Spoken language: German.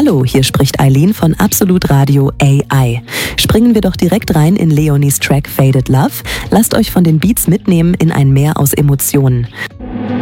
Hallo, hier spricht Eileen von Absolut Radio AI. Springen wir doch direkt rein in Leonies Track Faded Love. Lasst euch von den Beats mitnehmen in ein Meer aus Emotionen.